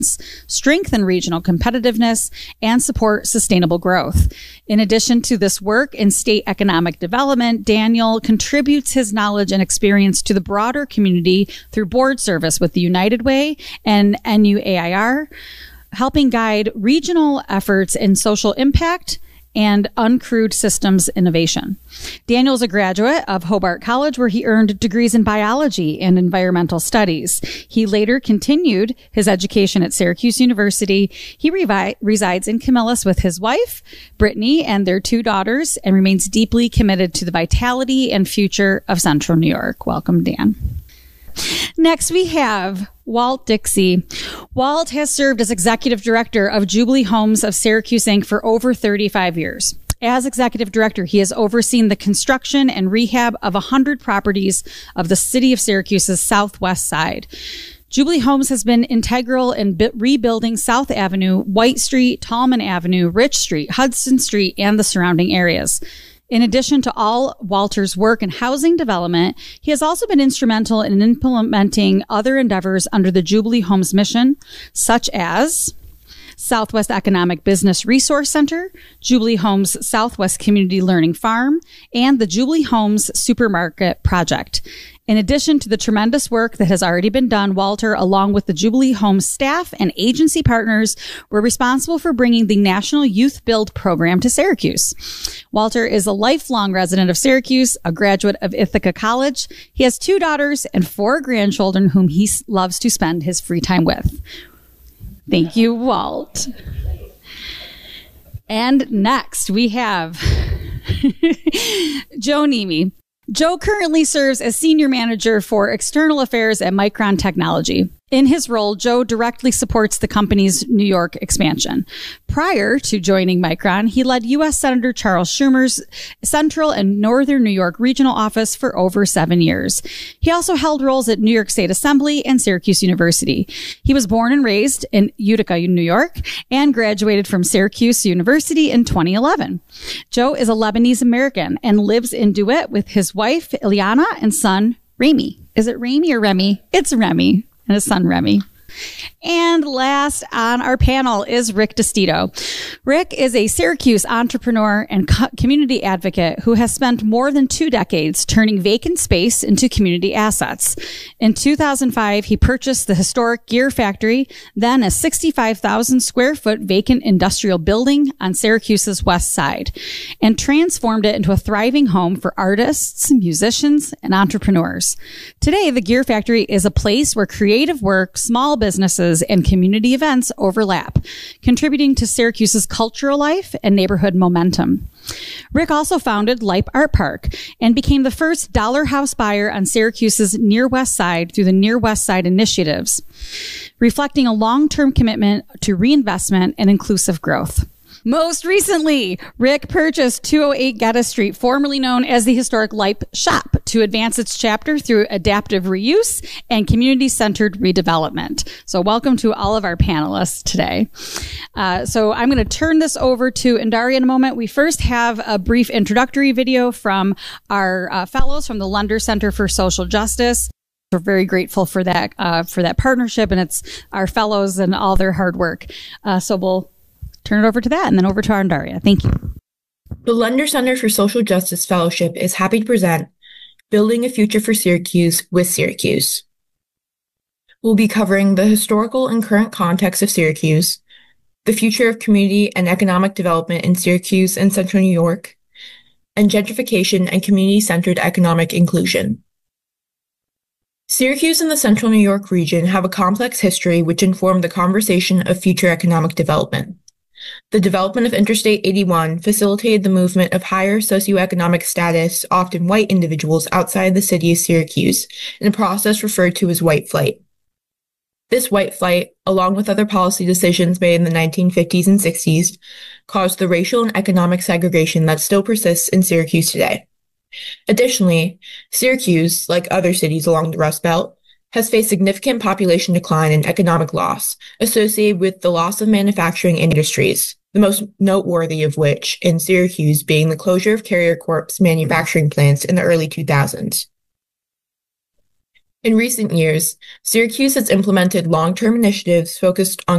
strengthen regional competitiveness, and support sustainable growth. In addition to this work in state economic development, Daniel contributes his knowledge and experience to the broader community through board service with the United Way and NUAIR, helping guide regional efforts in social impact and uncrewed systems innovation. Daniel is a graduate of Hobart College, where he earned degrees in biology and environmental studies. He later continued his education at Syracuse University. He resides in Camillus with his wife, Brittany, and their 2 daughters, and remains deeply committed to the vitality and future of Central New York. Welcome, Dan. Next, we have Walt Dixie. Walt has served as executive director of Jubilee Homes of Syracuse, Inc. for over 35 years. As executive director, he has overseen the construction and rehab of 100 properties of the city of Syracuse's southwest side. Jubilee Homes has been integral in rebuilding South Avenue, White Street, Tallman Avenue, Rich Street, Hudson Street, and the surrounding areas. In addition to all Walter's work in housing development, he has also been instrumental in implementing other endeavors under the Jubilee Homes mission, such as Southwest Economic Business Resource Center, Jubilee Homes Southwest Community Learning Farm, and the Jubilee Homes Supermarket Project. In addition to the tremendous work that has already been done, Walter, along with the Jubilee Homes staff and agency partners, were responsible for bringing the National Youth Build program to Syracuse. Walter is a lifelong resident of Syracuse, a graduate of Ithaca College. He has 2 daughters and 4 grandchildren whom he loves to spend his free time with. Thank you, Walt. And next we have Joe Nemi. Joe currently serves as Senior Manager for External Affairs at Micron Technology. In his role, Joe directly supports the company's New York expansion. Prior to joining Micron, he led U.S. Senator Charles Schumer's Central and Northern New York Regional Office for over 7 years. He also held roles at New York State Assembly and Syracuse University. He was born and raised in Utica, New York, and graduated from Syracuse University in 2011. Joe is a Lebanese American and lives in DeWitt with his wife, Ileana, and son, Remy. Is it Remy or Remy? It's Remy. And his son, Remy. And last on our panel is Rick DeStito. Rick is a Syracuse entrepreneur and community advocate who has spent more than 2 decades turning vacant space into community assets. In 2005, he purchased the historic Gear Factory, then a 65,000 square foot vacant industrial building on Syracuse's west side, and transformed it into a thriving home for artists, musicians, and entrepreneurs. Today, the Gear Factory is a place where creative work, small businesses, and community events overlap, contributing to Syracuse's cultural life and neighborhood momentum. Rick also founded Lipe Art Park and became the first dollar house buyer on Syracuse's Near West Side through the Near West Side initiatives, reflecting a long-term commitment to reinvestment and inclusive growth. Most recently, Rick purchased 208 Geddes Street, formerly known as the historic Lipe Shop, to advance its chapter through adaptive reuse and community-centered redevelopment. So welcome to all of our panelists today. So I'm going to turn this over to Indaria in a moment. We first have a brief introductory video from our fellows from the Lunder Center for Social Justice. We're very grateful for that partnership, and it's our fellows and all their hard work. So we'll turn it over to that and then over to our Indaria. Thank you. The Lunder Center for Social Justice Fellowship is happy to present Building a Future for Syracuse with Syracuse. We'll be covering the historical and current context of Syracuse, the future of community and economic development in Syracuse and Central New York, and gentrification and community-centered economic inclusion. Syracuse and the Central New York region have a complex history which informed the conversation of future economic development. The development of Interstate 81 facilitated the movement of higher socioeconomic status, often white individuals outside the city of Syracuse, in a process referred to as white flight. This white flight, along with other policy decisions made in the 1950s and 60s, caused the racial and economic segregation that still persists in Syracuse today. Additionally, Syracuse, like other cities along the Rust Belt, has faced significant population decline and economic loss associated with the loss of manufacturing industries, the most noteworthy of which in Syracuse being the closure of Carrier Corp's manufacturing plants in the early 2000s. In recent years, Syracuse has implemented long-term initiatives focused on